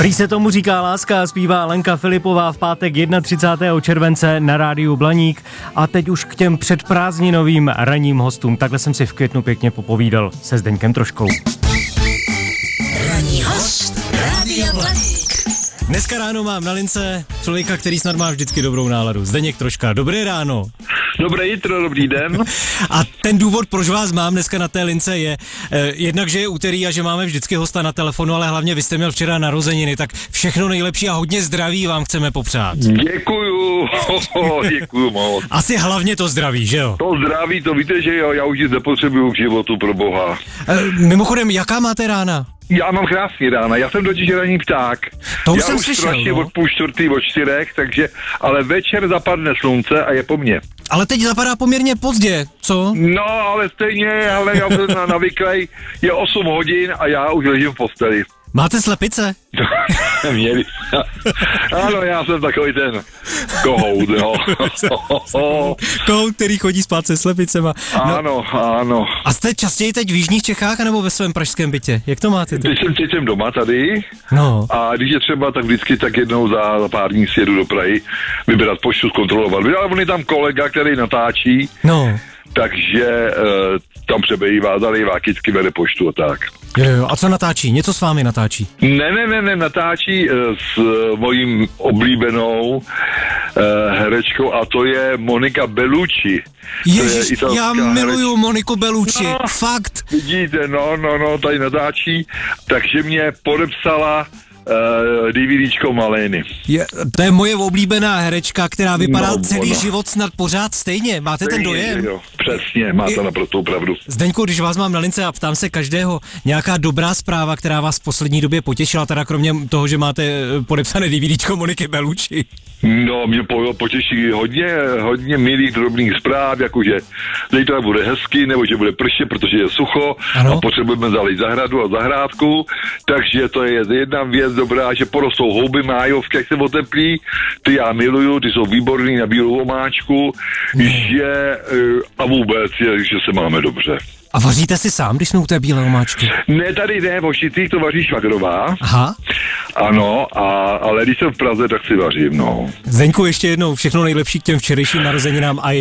Prý se tomu říká láska, zpívá Lenka Filipová v pátek 31. července na rádiu Blaník. A teď už k těm předprázdninovým ranním hostům. Takhle jsem si v květnu pěkně popovídal se Zdeňkem Troškou. Ranní host Rádia Blaník. Dneska ráno mám na lince člověka, který snad má vždycky dobrou náladu. Zdeněk Troška, dobré ráno. Dobré jitro, dobrý den. A ten důvod, proč vás mám dneska na té lince je jednak, že je úterý a že máme vždycky hosta na telefonu, ale hlavně vy jste měl včera narozeniny, tak všechno nejlepší a hodně zdraví vám chceme popřát. Děkuju, děkuju moc. Asi hlavně to zdraví, že jo? To zdraví, to víte, že jo, já už nic nepotřebuju k životu, pro boha. Mimochodem, jaká máte rána? Já mám krásný rána, já jsem totiž ranní pták. To už já jsem už slyšel, strašně no. od 3:30, od 4, takže, ale večer zapadne slunce a je po mně. Ale teď zapadá poměrně pozdě, co? No, ale stejně, ale já jsem navyklej, je 8 hodin a já už ležím v posteli. Máte slepice? Měli. Ano, já jsem takový ten kohout, jo. Kohout, který chodí spát se slepicema. No. Ano. A jste častěji teď v jižních Čechách anebo ve svém pražském bytě? Jak to máte teď? Teď jsem doma tady. No. A když je třeba, tak vždycky tak jednou za pár dní sjedu do Prahy vybrat poštu, zkontrolovat. Ale on je tam kolega, který natáčí, No. takže tam přebývá, zalejvá kytky, vede poštu a tak. Jo. A co natáčí? Něco s vámi natáčí? Ne, natáčí s mojí oblíbenou herečkou a to je Monica Bellucci. Ježiš, já miluju Moniku Bellucci, No. fakt. Vidíte, no, tady natáčí, takže mě podepsala DVDčko Malény. To je moje oblíbená herečka, která vypadá No, celý ona. život snad pořád stejně. Máte ten dojem? Jo, přesně, máte naprostou pravdu. Zdeňku, když vás mám na lince a ptám se každého, nějaká dobrá zpráva, která vás v poslední době potěšila, teda kromě toho, že máte podepsané DVDčko Moniky Bellucci. No, mě potěší hodně milých drobných zpráv, jakože zítra bude hezky, nebo že bude pršet, protože je sucho. Ano. A potřebujeme zalít zahradu a zahrádku, takže to je jedna věc dobrá, že porostou houby májovky, jak se oteplí, ty já miluju, ty jsou výborný na bílou omáčku, že a vůbec je, že se máme dobře. A vaříte si sám, když jsme u té bílé omáčky? Ne, tady ne, v Ošicích to vaří švagrová. Aha. Ano, ale když jsem v Praze, tak si vařím, no. Zdeňku, ještě jednou všechno nejlepší k těm včerejším narozeninám a